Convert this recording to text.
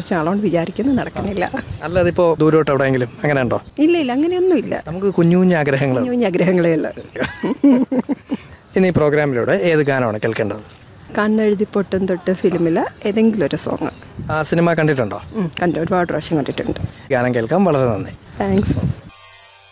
കുറച്ച് നാളോണ്ട് വിചാരിക്കുന്നു, നടക്കുന്നില്ല. അല്ലാതെ ഇപ്പോൾ ദൂരോട്ട് എവിടെയെങ്കിലും അങ്ങനെ ഉണ്ടോ? ഇല്ല, അങ്ങനെയൊന്നുമില്ല. നമുക്ക് കുഞ്ഞു കുഞ്ഞു ആഗ്രഹങ്ങളേ ഉള്ളൂ. ഇനി ഈ പ്രോഗ്രാമിലൂടെ ഏത് ഗാനമാണ് കേൾക്കേണ്ടത്? കണ്ണെഴുതി പൊട്ടും തൊട്ട് ഫിലിമിൽ ഏതെങ്കിലും ഒരു സോങ്. ആ സിനിമ കണ്ടിട്ടുണ്ടോ? കണ്ടു, ഒരുപാട് പ്രാവശ്യം കണ്ടിട്ടുണ്ട്. ഗാനം കേൾക്കാം. വളരെ നന്ദി. താങ്ക്സ്.